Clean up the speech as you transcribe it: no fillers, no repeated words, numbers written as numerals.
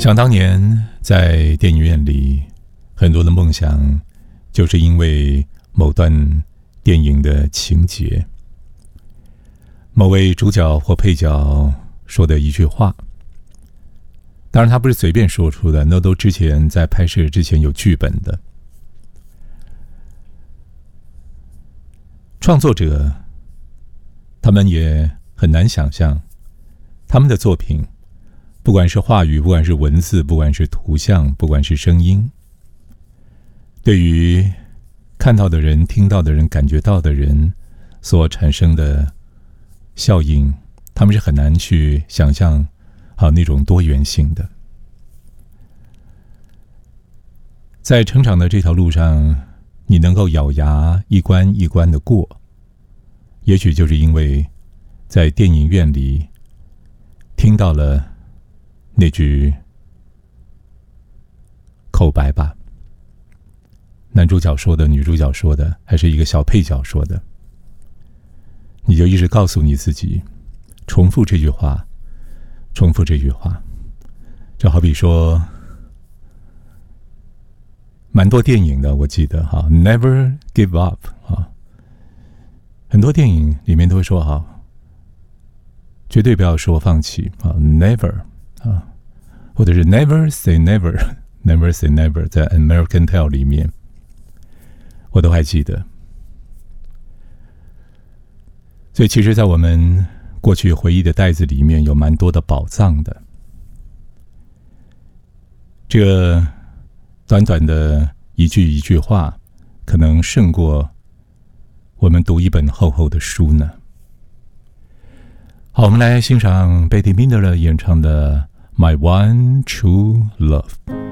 想当年在电影院里，很多的梦想就是因为某段电影的情节，某位主角或配角说的一句话。当然他不是随便说出的，那都之前在拍摄之前有剧本的。创作者他们也很难想象，他们的作品不管是话语，不管是文字，不管是图像，不管是声音，对于看到的人、听到的人、感觉到的人所产生的效应，他们是很难去想象那种多元性的。在成长的这条路上，你能够咬牙一关一关的过，也许就是因为在电影院里听到了那句口白吧，男主角说的，女主角说的，还是一个小配角说的，你就一直告诉你自己，重复这句话，重复这句话。就好比说蛮多电影的，我记得Never give up 很多电影里面都会说绝对不要说放弃Never 或者是 Never say never Never say never， 在 American Tale 里面我都还记得。所以其实在我们过去回忆的袋子里面有蛮多的宝藏的。这个短短的一句一句话，可能胜过我们读一本厚厚的书呢。好，我们来欣赏 Bette Midler 演唱的 My One True Love。